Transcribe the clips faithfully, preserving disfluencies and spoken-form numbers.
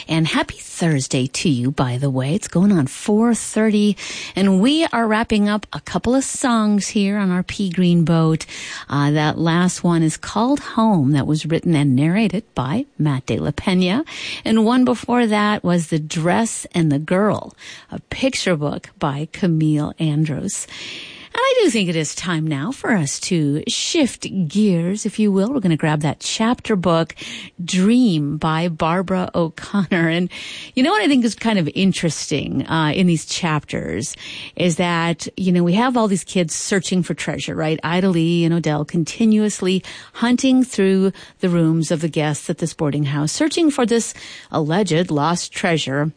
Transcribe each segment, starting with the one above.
And happy Thursday to you, by the way. It's going on four thirty, and we are wrapping up a couple of songs here on our Pea Green Boat. Uh, that last one is called Home. That was written and narrated by Matt De La Pena. And one before that was The Dress and the Girl, a picture book by Camille Andros. And I do think it is time now for us to shift gears, if you will. We're going to grab that chapter book, Dream by Barbara O'Connor. And you know what I think is kind of interesting uh, in these chapters is that, you know, we have all these kids searching for treasure, right? Ida Lee and Odell continuously hunting through the rooms of the guests at this boarding house, searching for this alleged lost treasure.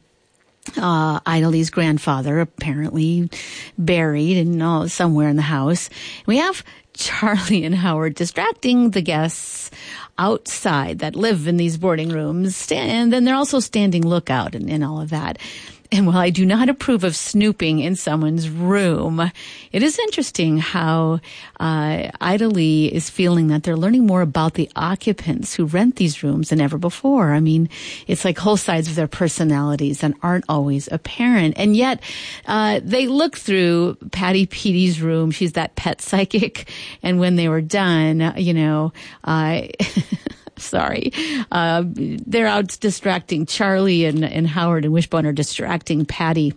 Uh, Ida Lee's grandfather apparently buried in uh, somewhere in the house. We have Charlie and Howard distracting the guests outside that live in these boarding rooms, and then they're also standing lookout and, and all of that. And while I do not approve of snooping in someone's room, it is interesting how uh, Ida Lee is feeling that they're learning more about the occupants who rent these rooms than ever before. I mean, it's like whole sides of their personalities that aren't always apparent. And yet uh, they look through Patty Petey's room. She's that pet psychic. And when they were done, you know, uh Sorry. Uh, they're out distracting Charlie and, and Howard, and Wishbone are distracting Patty.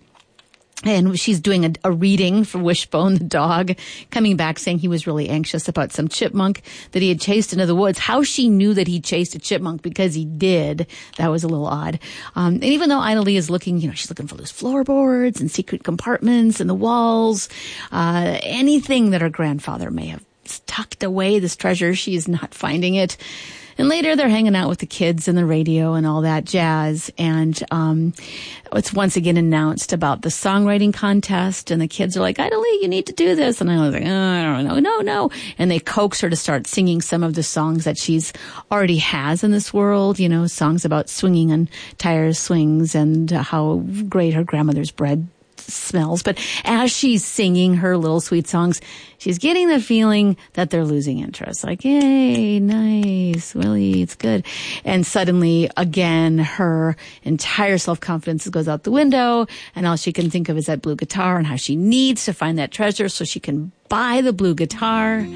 And she's doing a, a reading for Wishbone, the dog, coming back saying he was really anxious about some chipmunk that he had chased into the woods. How she knew that he chased a chipmunk, because he did, that was a little odd. Um, and even though Ida Lee is looking, you know, she's looking for loose floorboards and secret compartments in the walls, uh, anything that her grandfather may have tucked away, this treasure, she is not finding it. And later they're hanging out with the kids and the radio and all that jazz. And um it's once again announced about the songwriting contest. And the kids are like, Ida Lee, you need to do this. And I was like, oh, I don't know. No, no. And they coax her to start singing some of the songs that she's already has in this world. You know, songs about swinging on tire swings and how great her grandmother's bread smells. But as she's singing her little sweet songs, she's getting the feeling that they're losing interest. Like, yay, nice, Willie, it's good. And suddenly, again, her entire self-confidence goes out the window, and all she can think of is that blue guitar and how she needs to find that treasure so she can buy the blue guitar.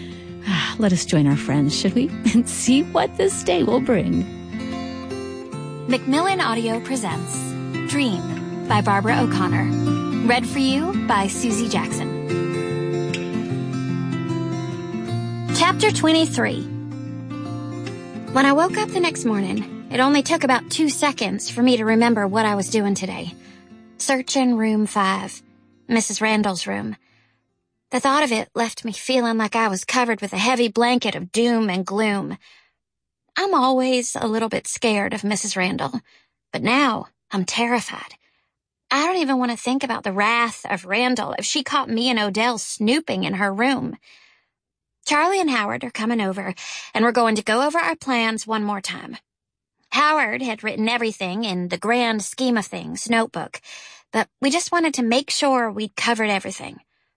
Let us join our friends, should we? And see what this day will bring. Macmillan Audio presents Dream by Barbara O'Connor. Read for you by Susie Jackson. Chapter twenty-three. When I woke up the next morning, it only took about two seconds for me to remember what I was doing today. Searching room five, Missus Randall's room. The thought of it left me feeling like I was covered with a heavy blanket of doom and gloom. I'm always a little bit scared of Missus Randall, but now I'm terrified. I don't even want to think about the wrath of Randall if she caught me and Odell snooping in her room. Charlie and Howard are coming over, and we're going to go over our plans one more time. Howard had written everything in the grand scheme of things notebook, but we just wanted to make sure we'd covered everything.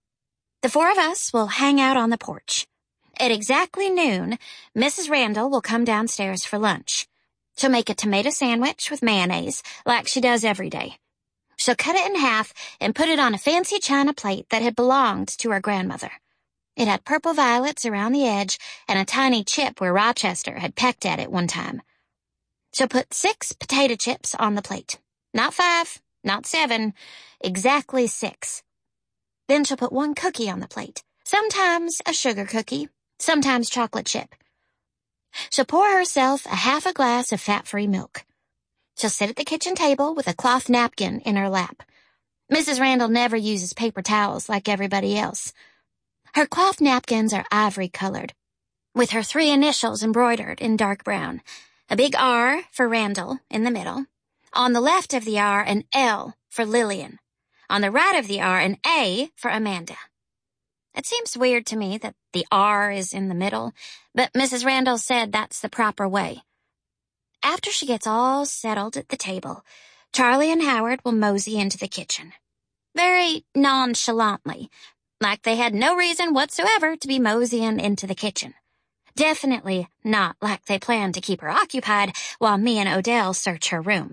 The four of us will hang out on the porch. At exactly noon, Missus Randall will come downstairs for lunch. She'll make a tomato sandwich with mayonnaise, like she does every day. She'll cut it in half and put it on a fancy china plate that had belonged to her grandmother. It had purple violets around the edge and a tiny chip where Rochester had pecked at it one time. She'll put six potato chips on the plate. Not five, not seven, exactly six. Then she'll put one cookie on the plate. Sometimes a sugar cookie, sometimes chocolate chip. She'll pour herself a half a glass of fat-free milk. She'll sit at the kitchen table with a cloth napkin in her lap. Missus Randall never uses paper towels like everybody else. Her cloth napkins are ivory-colored, with her three initials embroidered in dark brown. A big R for Randall in the middle. On the left of the R, an L for Lillian. On the right of the R, an A for Amanda. It seems weird to me that the R is in the middle, but Missus Randall said that's the proper way. After she gets all settled at the table, Charlie and Howard will mosey into the kitchen. Very nonchalantly, like they had no reason whatsoever to be moseying into the kitchen. Definitely not like they planned to keep her occupied while me and Odell search her room.